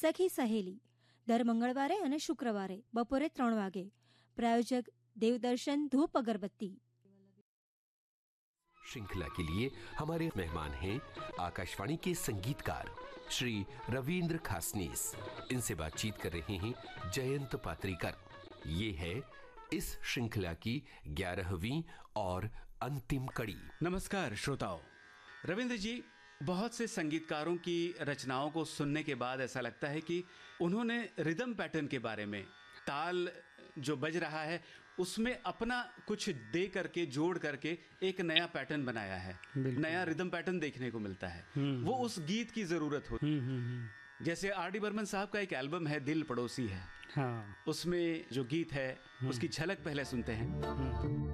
સખી સહેલી દર મંગળવારે અને શુક્રવારે બપોરે 3 વાગે. प्रायोजक देवदर्शन धूप अगरबत्ती. श्रृंखला के लिए हमारे मेहमान हैं आकाशवाणी के संगीतकार श्री रविंद्र खासनीस. इनसे बातचीत कर रहे हैं जयंत पात्रीकर. ये है इस श्रृंखला की 11वीं और अंतिम कड़ी. नमस्कार श्रोताओं. रविंद्र जी, बहुत से संगीतकारों की रचनाओं को सुनने के बाद ऐसा लगता है कि उन्होंने रिदम पैटर्न के बारे में, ताल जो बज रहा है उसमें अपना कुछ दे करके, जोड़ करके एक नया पैटर्न बनाया है. नया रिदम पैटर्न देखने को मिलता है. वो उस गीत की जरूरत होती है. जैसे आर.डी. बर्मन साहब का एक एल्बम है दिल पड़ोसी है. हाँ. उसमें जो गीत है उसकी झलक पहले सुनते हैं.